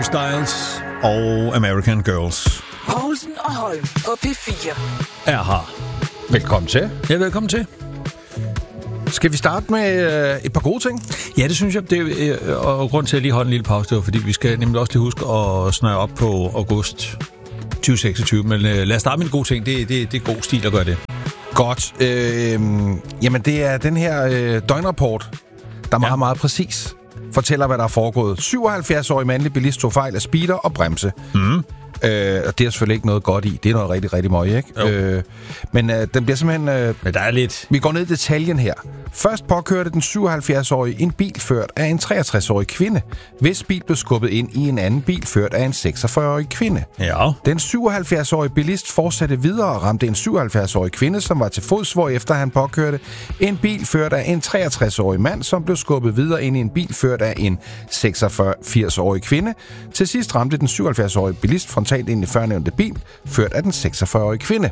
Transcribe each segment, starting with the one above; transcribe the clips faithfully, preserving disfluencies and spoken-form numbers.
Styles og American Girls. Poulsen og Holm på P fire. Er her. Velkommen til. Ja, velkommen til. Skal vi starte med øh, et par gode ting? Ja, det synes jeg. Det er, og grund til at lige holde en lille pause, det var, fordi vi skal nemlig også lige huske at snøre op på august tyve seksogtyve. Men øh, lad os starte med en god ting. Det, det, det er god stil at gøre det. Godt. Øh, jamen, det er den her øh, døgnrapport, der er meget, ja. meget præcis fortæller, hvad der er foregået. syvoghalvfjerds-årig mandlig bilist tog fejl af speeder og bremse. Mm. Øh, og det er selvfølgelig ikke noget godt i. Det er noget rigtig, rigtig møg, ikke? Øh, men øh, den bliver simpelthen... Øh, men der er lidt... Vi går ned i detaljen her. Først påkørte den syvoghalvfjerds-årige en bil ført af en treogtres-årig kvinde, hvis bil blev skubbet ind i en anden bil ført af en seksogfyrre-årig kvinde. Ja. Den syvoghalvfjerds-årige bilist fortsatte videre og ramte en syvoghalvfjerds-årig kvinde, som var til fods, hvorefter han påkørte en bil ført af en treogtres-årig mand, som blev skubbet videre ind i en bil ført af en seksogfirs-årig kvinde. Til sidst ramte den syvoghalvfjerds-årige bilist frontalt ind i førnævnte bil, ført af den seksogfyrre-årige kvinde.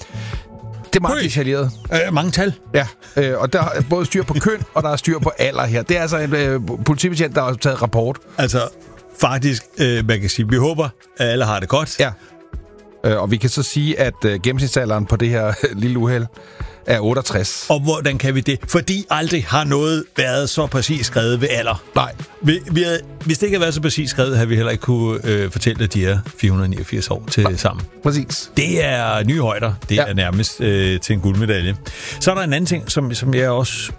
Det er meget Høj. detaljeret. Øh, mange tal. Ja, øh, og der er både styr på køn, og der er styr på alder her. Det er altså en øh, politibetjent, der har taget rapport. Altså, faktisk, øh, man kan sige, vi håber, at alle har det godt. Ja, øh, og vi kan så sige, at øh, gennemsnitsalderen på det her øh, lille uheld er otteogtres. Og hvordan kan vi det? Fordi aldrig har noget været så præcis skrevet ved alder. Nej. Vi, vi havde, hvis det ikke havde været så præcis skrevet, havde vi heller ikke kunne øh, fortælle, at de er fire hundrede niogfirs år til Nej. sammen. Præcis. Det er nye højder. Det ja. er nærmest øh, til en guldmedalje. Så er der en anden ting, som, som jeg også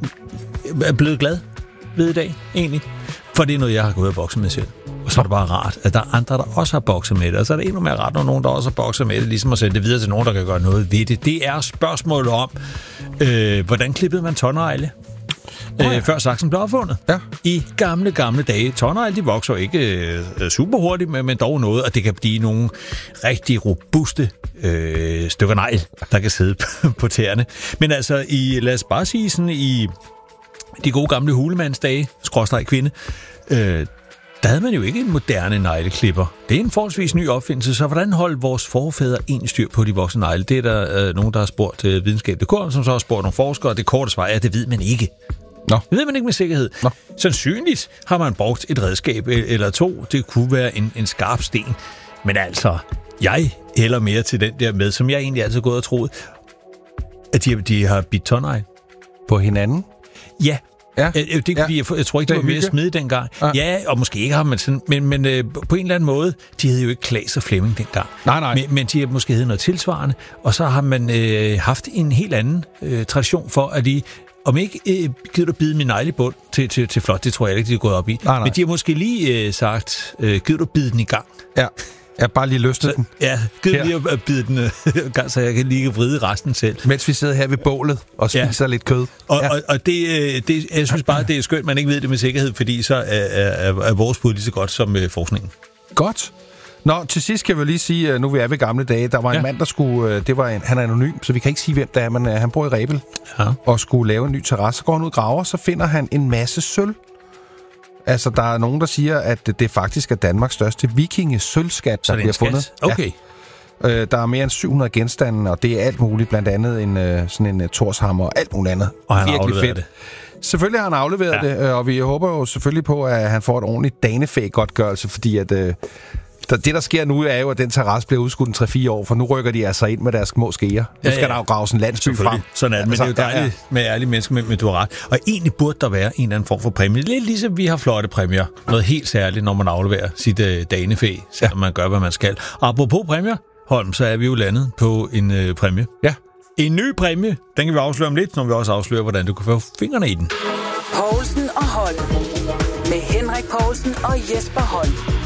er blevet glad ved i dag, egentlig. For det er noget, jeg har gået og bokset med selv. Og så er det bare rart, at der er andre, der også har bokset med det. Og så er det endnu mere rart, når nogen, der også har bokset med det, ligesom at sende det videre til nogen, der kan gøre noget ved det. Det er spørgsmålet om, øh, hvordan klippede man tårnegle, oh, ja. øh, før saksen blev opfundet. Ja. I gamle, gamle dage. Tårnegle, de vokser ikke øh, super hurtigt, men, men dog noget, og det kan blive nogle rigtig robuste øh, stykker negl, der kan sidde på tæerne. Men altså, i, lad os bare sige sådan, i de gode gamle hulemandsdage, skråstreg kvinde, øh, der havde man jo ikke en moderne negleklipper. Det er en forholdsvis ny opfindelse, så hvordan holdt vores forfædre egentlig styr på de voksne negle? Det er der øh, nogen, der har spurgt øh, videnskab punktum d k, som så har spurgt nogle forskere, og det korte svar er, at det ved man ikke. Nå. Det ved man ikke med sikkerhed. Nå. Sandsynligt har man brugt et redskab eller to. Det kunne være en, en skarp sten. Men altså, jeg hælder mere til den der med, som jeg egentlig altid har gået og troet, at de, de har bidt tårnegle. På hinanden? Ja. Ja. Det, det, ja. jeg, jeg tror ikke, det var mere smidigt dengang. Ja. ja, og måske ikke har man sådan, men, men øh, på en eller anden måde, de havde jo ikke Klaas og Flemming dengang. Nej, nej. Men, men de har måske hed noget tilsvarende, og så har man øh, haft en helt anden øh, tradition for, at de, om ikke øh, gider du bide min negle i bund til, til, til flot, det tror jeg ikke, de er gået op i. Nej, nej. Men de har måske lige øh, sagt, øh, gider du bide den i gang? Ja. Jeg har bare lige løsnet den. Ja, gider lige at bide den, så jeg kan lige vride resten selv. Mens vi sidder her ved bålet og spiser ja. lidt kød. Og, ja. og, og det, det, jeg synes bare, det er skønt, man ikke ved det med sikkerhed, fordi så er, er, er vores bud lige så godt som forskningen. Godt. Nå, til sidst kan vi lige sige, nu vi er ved gamle dage, der var en ja. mand, der skulle, det var en, han er anonym, så vi kan ikke sige, hvem det er, men han bor i Rebel ja. og skulle lave en ny terrasse. Så går han ud og graver, så finder han en masse sølv. Altså, der er nogen, der siger, at det faktisk er Danmarks største vikinge-sølvskat, der bliver fundet. Okay. Ja. Øh, der er mere end syv hundrede genstande, og det er alt muligt, blandt andet en, øh, sådan en uh, torshammer og alt muligt andet. Og han har afleveret fedt. det. Selvfølgelig har han afleveret ja. det, og vi håber jo selvfølgelig på, at han får et ordentligt danefæ-godtgørelse, fordi at... Øh, det, der sker nu, er jo, at den terrasse bliver udskudt en tre fire år, for nu rykker de altså ind med deres små skeer. Nu skal ja, ja. der jo graves en landsby frem. Sådan er det, men altså, det er jo dejligt ja, ja. med ærlige mennesker, men, men du har ret. Og egentlig burde der være en eller anden form for præmie. Lidt ligesom vi har flotte præmier. Noget helt særligt, når man afleverer sit uh, danefæ, selvom ja. man gør, hvad man skal. Og apropos præmier, Holm, så er vi jo landet på en uh, præmie. Ja. En ny præmie, den kan vi afsløre om lidt, når vi også afslører, hvordan du kan få fingrene i den. Poulsen og Holm. Med Henrik Poulsen og Jesper Holm.